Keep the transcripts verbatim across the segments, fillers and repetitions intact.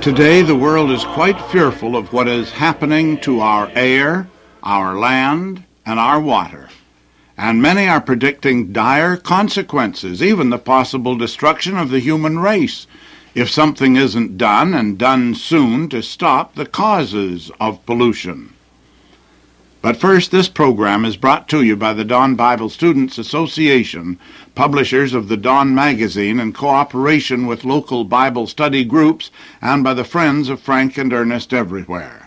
Today, the world is quite fearful of what is happening to our air, our land, and our water. And many are predicting dire consequences, even the possible destruction of the human race, if something isn't done, and done soon, to stop the causes of pollution. But first, this program is brought to you by the Dawn Bible Students Association, publishers of the Dawn magazine, in cooperation with local Bible study groups and by the friends of Frank and Ernest everywhere.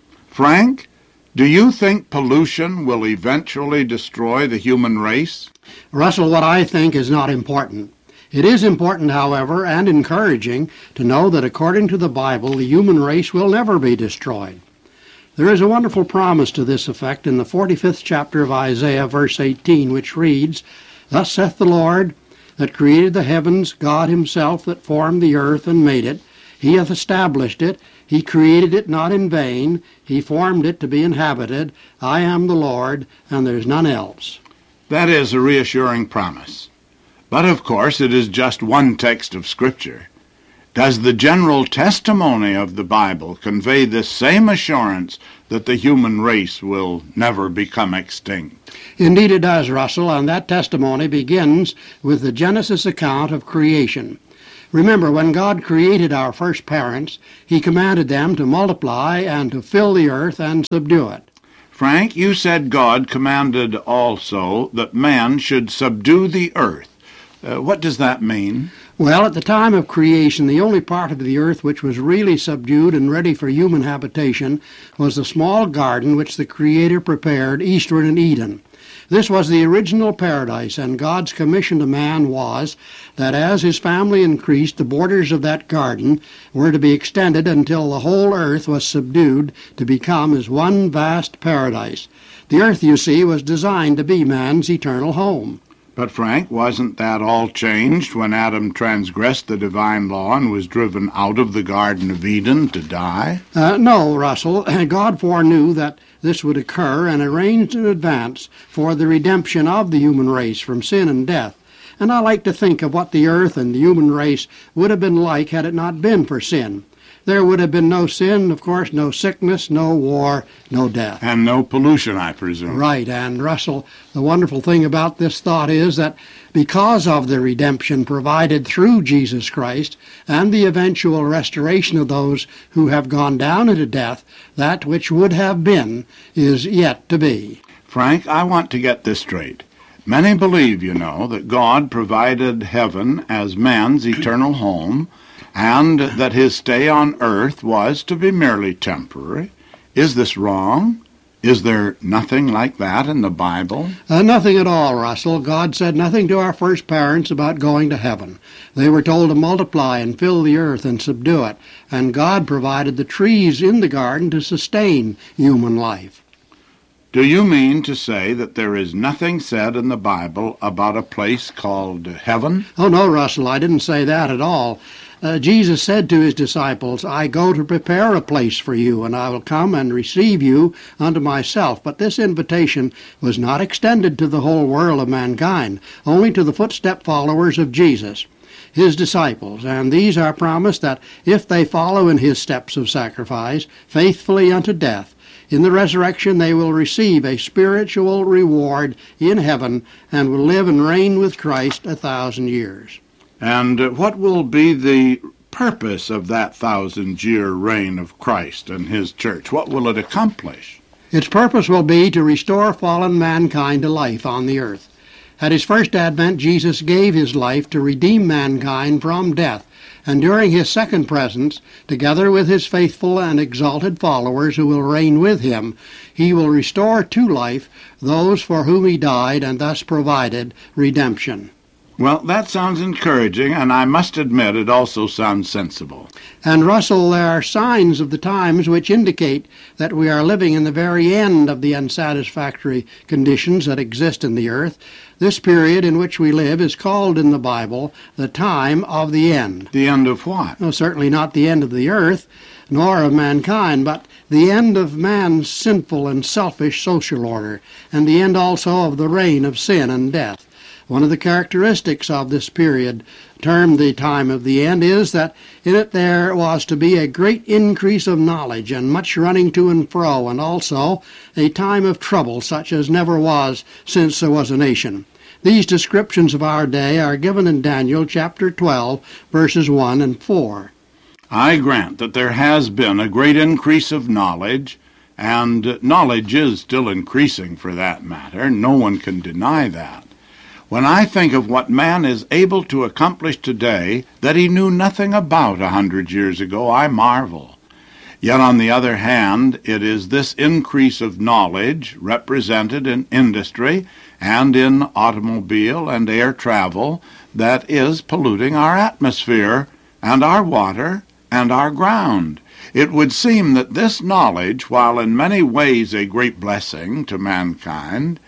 Frank, do you think pollution will eventually destroy the human race? Russell, what I think is not important. It is important, however, and encouraging to know that according to the Bible, the human race will never be destroyed. There is a wonderful promise to this effect in the forty-fifth chapter of Isaiah, verse eighteen, which reads, "Thus saith the Lord, that created the heavens, God himself that formed the earth and made it. He hath established it. He created it not in vain. He formed it to be inhabited. I am the Lord, and there is none else." That is a reassuring promise. But of course it is just one text of Scripture. Does the general testimony of the Bible convey this same assurance that the human race will never become extinct? Indeed it does, Russell, and that testimony begins with the Genesis account of creation. Remember, when God created our first parents, he commanded them to multiply and to fill the earth and subdue it. Frank, you said God commanded also that man should subdue the earth. Uh, what does that mean? Well, at the time of creation, the only part of the earth which was really subdued and ready for human habitation was the small garden which the Creator prepared eastward in Eden. This was the original paradise, and God's commission to man was that as his family increased, the borders of that garden were to be extended until the whole earth was subdued to become as one vast paradise. The earth, you see, was designed to be man's eternal home. But Frank, wasn't that all changed when Adam transgressed the divine law and was driven out of the Garden of Eden to die? Uh, no, Russell. God foreknew that this would occur and arranged in advance for the redemption of the human race from sin and death. And I like to think of what the earth and the human race would have been like had it not been for sin. There would have been no sin, of course, no sickness, no war, no death. And no pollution, I presume. Right, and Russell, the wonderful thing about this thought is that because of the redemption provided through Jesus Christ and the eventual restoration of those who have gone down into death, that which would have been is yet to be. Frank, I want to get this straight. Many believe, you know, that God provided heaven as man's eternal home, and that his stay on earth was to be merely temporary. Is this wrong? Is there nothing like that in the Bible? Uh, nothing at all, Russell. God said nothing to our first parents about going to heaven. They were told to multiply and fill the earth and subdue it, and God provided the trees in the garden to sustain human life. Do you mean to say that there is nothing said in the Bible about a place called heaven? Oh, no, Russell, I didn't say that at all. Uh, Jesus said to his disciples, "I go to prepare a place for you, and I will come and receive you unto myself." But this invitation was not extended to the whole world of mankind, only to the footstep followers of Jesus, his disciples. And these are promised that if they follow in his steps of sacrifice, faithfully unto death, in the resurrection they will receive a spiritual reward in heaven and will live and reign with Christ a thousand years. And what will be the purpose of that thousand-year reign of Christ and his church? What will it accomplish? Its purpose will be to restore fallen mankind to life on the earth. At his first advent, Jesus gave his life to redeem mankind from death, and during his second presence, together with his faithful and exalted followers who will reign with him, he will restore to life those for whom he died and thus provided redemption. Well, that sounds encouraging, and I must admit it also sounds sensible. And Russell, there are signs of the times which indicate that we are living in the very end of the unsatisfactory conditions that exist in the earth. This period in which we live is called in the Bible the time of the end. The end of what? No, certainly not the end of the earth, nor of mankind, but the end of man's sinful and selfish social order, and the end also of the reign of sin and death. One of the characteristics of this period, termed the time of the end, is that in it there was to be a great increase of knowledge and much running to and fro, and also a time of trouble such as never was since there was a nation. These descriptions of our day are given in Daniel chapter twelve, verses one and four. I grant that there has been a great increase of knowledge, and knowledge is still increasing for that matter. No one can deny that. When I think of what man is able to accomplish today that he knew nothing about a hundred years ago, I marvel. Yet on the other hand, it is this increase of knowledge represented in industry and in automobile and air travel that is polluting our atmosphere and our water and our ground. It would seem that this knowledge, while in many ways a great blessing to mankind,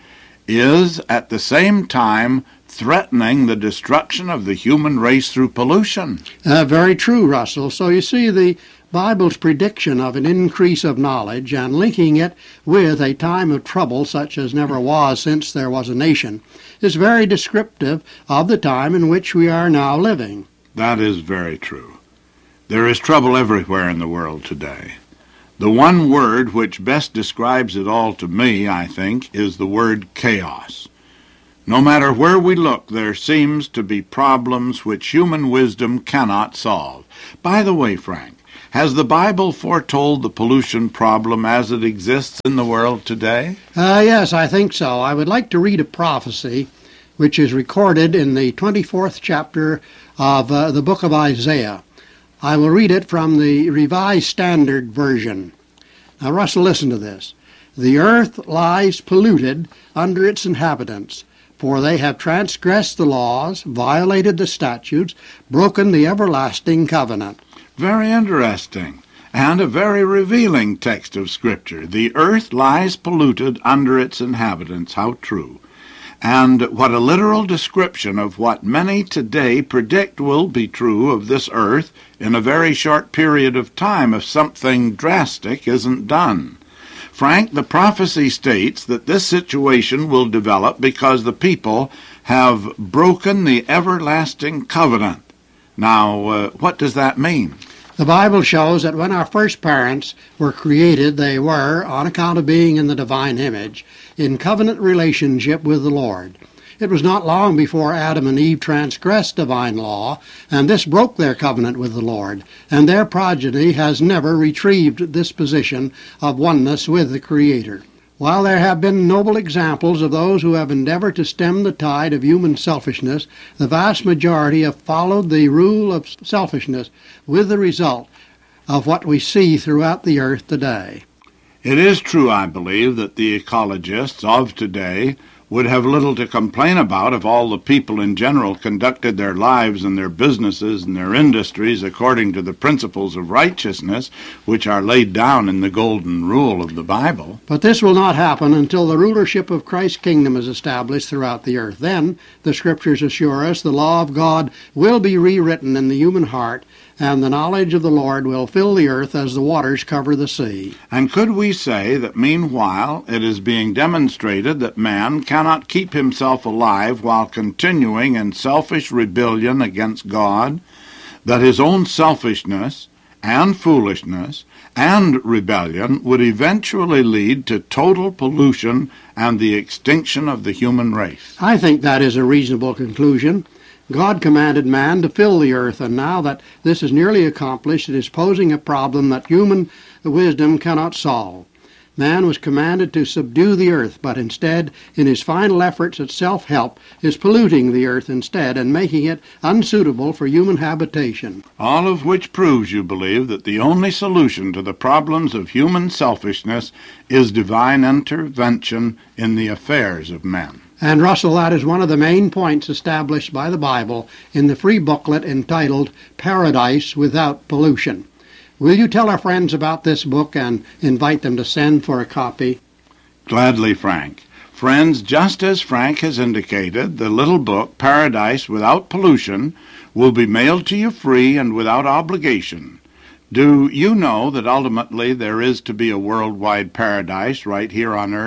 is at the same time threatening the destruction of the human race through pollution. Uh, very true, Russell. So you see, the Bible's prediction of an increase of knowledge and linking it with a time of trouble such as never was since there was a nation is very descriptive of the time in which we are now living. That is very true. There is trouble everywhere in the world today. The one word which best describes it all to me, I think, is the word chaos. No matter where we look, there seems to be problems which human wisdom cannot solve. By the way, Frank, has the Bible foretold the pollution problem as it exists in the world today? Uh, yes, I think so. I would like to read a prophecy which is recorded in the twenty-fourth chapter of uh, the book of Isaiah. I will read it from the Revised Standard Version. Now, Russell, listen to this. The earth lies polluted under its inhabitants, for they have transgressed the laws, violated the statutes, broken the everlasting covenant. Very interesting, and a very revealing text of Scripture. The earth lies polluted under its inhabitants. How true. And what a literal description of what many today predict will be true of this earth in a very short period of time if something drastic isn't done. Frank, the prophecy states that this situation will develop because the people have broken the everlasting covenant. Now, uh, what does that mean? The Bible shows that when our first parents were created, they were, on account of being in the divine image, in covenant relationship with the Lord. It was not long before Adam and Eve transgressed divine law, and this broke their covenant with the Lord, and their progeny has never retrieved this position of oneness with the Creator. While there have been noble examples of those who have endeavored to stem the tide of human selfishness, the vast majority have followed the rule of selfishness, with the result of what we see throughout the earth today. It is true, I believe, that the ecologists of today would have little to complain about if all the people in general conducted their lives and their businesses and their industries according to the principles of righteousness which are laid down in the golden rule of the Bible. But this will not happen until the rulership of Christ's kingdom is established throughout the earth. Then, the Scriptures assure us, the law of God will be rewritten in the human heart, and the knowledge of the Lord will fill the earth as the waters cover the sea. And could we say that meanwhile it is being demonstrated that man cannot keep himself alive while continuing in selfish rebellion against God, that his own selfishness and foolishness and rebellion would eventually lead to total pollution and the extinction of the human race? I think that is a reasonable conclusion. God commanded man to fill the earth, and now that this is nearly accomplished, it is posing a problem that human wisdom cannot solve. Man was commanded to subdue the earth, but instead, in his final efforts at self-help, is polluting the earth instead and making it unsuitable for human habitation. All of which proves, you believe, that the only solution to the problems of human selfishness is divine intervention in the affairs of men. And Russell, that is one of the main points established by the Bible in the free booklet entitled Paradise Without Pollution. Will you tell our friends about this book and invite them to send for a copy? Gladly, Frank. Friends, just as Frank has indicated, the little book, Paradise Without Pollution, will be mailed to you free and without obligation. Do you know that ultimately there is to be a worldwide paradise right here on earth?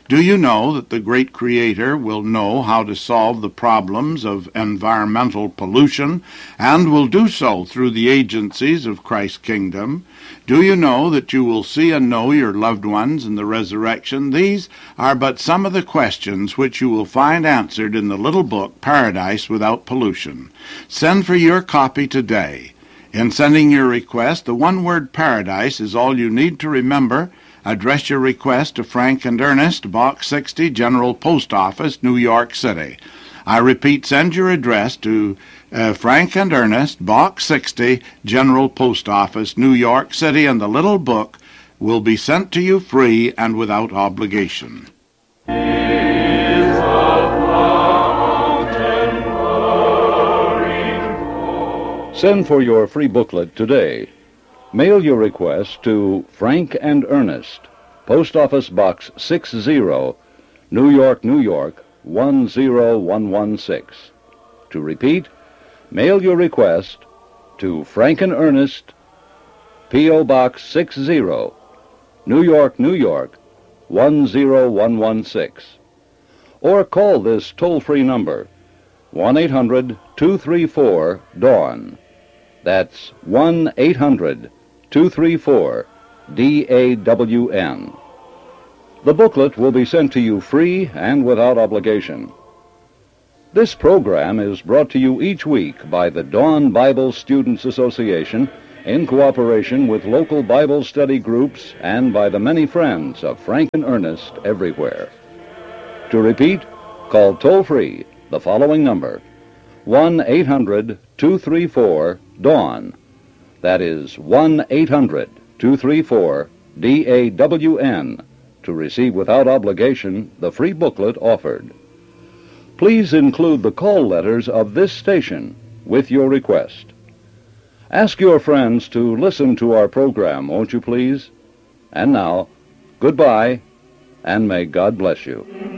Do you know that the great Creator will know how to solve the problems of environmental pollution and will do so through the agencies of Christ's kingdom? Do you know that you will see and know your loved ones in the resurrection? These are but some of the questions which you will find answered in the little book, Paradise Without Pollution. Send for your copy today. In sending your request, the one word Paradise is all you need to remember. Address your request to Frank and Ernest, Box sixty, General Post Office, New York City. I repeat, send your address to uh, Frank and Ernest, Box sixty, General Post Office, New York City, and the little book will be sent to you free and without obligation. Send for your free booklet today. Mail your request to Frank and Ernest, Post Office Box sixty, New York, New York, one zero one one six. To repeat, mail your request to Frank and Ernest, P O Box sixty, New York, New York, one zero one one six. Or call this toll-free number, one eight hundred two three four DAWN. That's one eight hundred two three four D A W N. The booklet will be sent to you free and without obligation. This program is brought to you each week by the Dawn Bible Students Association in cooperation with local Bible study groups and by the many friends of Frank and Ernest everywhere. To repeat, call toll-free the following number, one eight hundred two three four DAWN. That is one eight hundred two three four D A W N to receive without obligation the free booklet offered. Please include the call letters of this station with your request. Ask your friends to listen to our program, won't you please? And now, goodbye, and may God bless you.